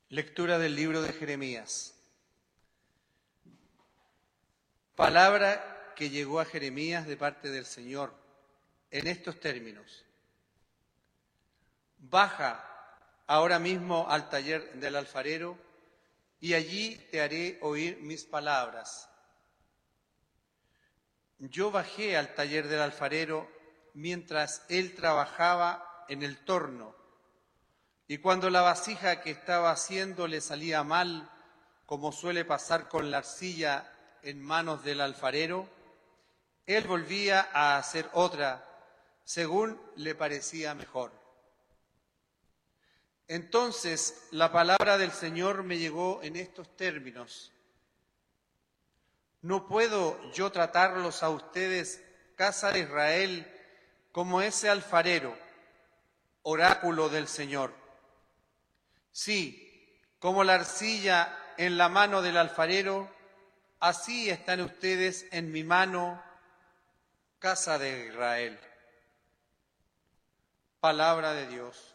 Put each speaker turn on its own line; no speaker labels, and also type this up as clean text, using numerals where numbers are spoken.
Lectura del libro de Jeremías. Palabra que llegó a Jeremías de parte del Señor en estos términos. Baja ahora mismo al taller del alfarero y allí te haré oír mis palabras. Yo bajé al taller del alfarero mientras él trabajaba en el torno, y cuando la vasija que estaba haciendo le salía mal, como suele pasar con la arcilla en manos del alfarero, él volvía a hacer otra, según le parecía mejor. Entonces la palabra del Señor me llegó en estos términos: ¿no puedo yo tratarlos a ustedes, casa de Israel, como ese alfarero, oráculo del Señor? Sí, como la arcilla en la mano del alfarero, así están ustedes en mi mano, casa de Israel. Palabra de Dios.